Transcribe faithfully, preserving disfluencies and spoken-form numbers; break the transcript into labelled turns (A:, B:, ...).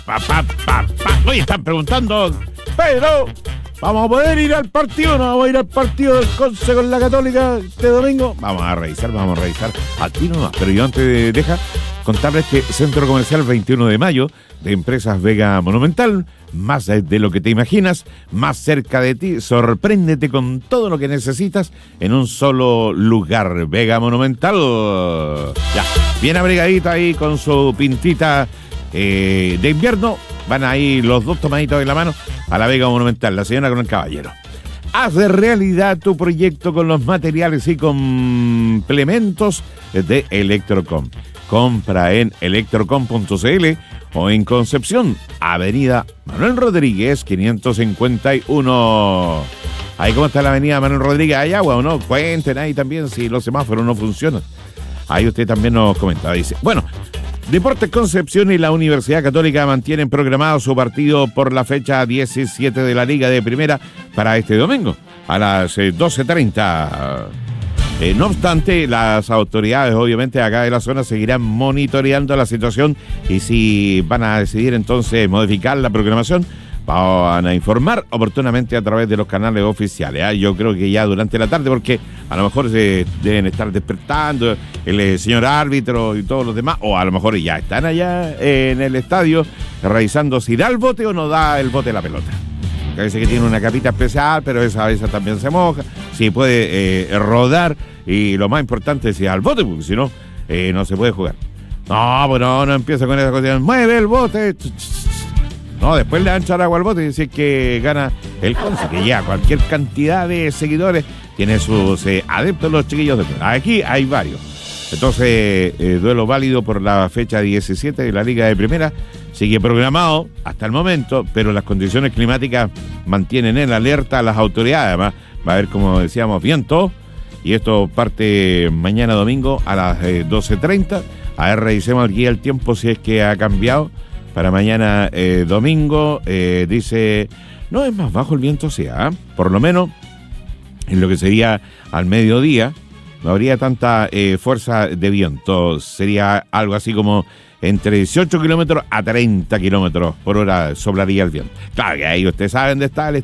A: Pa, pa, pa, pa. Oye, están preguntando, pero ¿vamos a poder ir al partido? ¿No vamos a ir al partido del Conce con la Católica este domingo? Vamos a revisar, vamos a revisar al tiro nomás. Pero yo antes de dejar contarles que Centro Comercial veintiuno de mayo de Empresas Vega Monumental, más de lo que te imaginas, más cerca de ti, sorpréndete con todo lo que necesitas en un solo lugar. Vega Monumental, ya, bien abrigadita ahí con su pintita eh, de invierno, van ahí los dos tomaditos en la mano a la Vega Monumental, la señora con el caballero. Haz de realidad tu proyecto con los materiales y complementos de Electrocom. Compra en electrocom punto c l o en Concepción, Avenida Manuel Rodríguez, quinientos cincuenta y uno. Ahí, ¿cómo está la Avenida Manuel Rodríguez? ¿Hay agua o no? Cuenten ahí también si los semáforos no funcionan. Ahí usted también nos comenta, dice. Bueno, Deportes Concepción y la Universidad Católica mantienen programado su partido por la fecha diecisiete de la Liga de Primera para este domingo, a las eh, doce treinta. Eh, no obstante, las autoridades, obviamente, acá de la zona seguirán monitoreando la situación y si van a decidir entonces modificar la programación, van a informar oportunamente a través de los canales oficiales. ¿eh? Yo creo que ya durante la tarde, porque a lo mejor se deben estar despertando el eh, señor árbitro y todos los demás, o a lo mejor ya están allá eh, en el estadio revisando si da el bote o no da el bote la pelota. Que dice que tiene una capita especial, pero esa a veces también se moja, si puede eh, rodar, y lo más importante es si al bote, porque si no, eh, no se puede jugar. No, pues no, no empieza con esa cosa, mueve el bote. No, después le van a echar agua al bote y decir que gana el Conce, que ya cualquier cantidad de seguidores tiene sus eh, adeptos, los chiquillos de... Aquí hay varios. Entonces, eh, duelo válido por la fecha diecisiete de la Liga de Primera. Sigue programado hasta el momento, pero las condiciones climáticas mantienen en alerta a las autoridades. Además, va a haber, como decíamos, viento. Y esto parte mañana domingo a las eh, doce treinta. A ver, revisemos aquí el tiempo si es que ha cambiado. Para mañana eh, domingo, eh, dice, no es más bajo el viento, sí, ¿eh? Por lo menos en lo que sería al mediodía, no habría tanta eh, fuerza de viento. Sería algo así como entre dieciocho kilómetros a treinta kilómetros por hora soplaría el viento. Claro que ahí ustedes saben dónde está el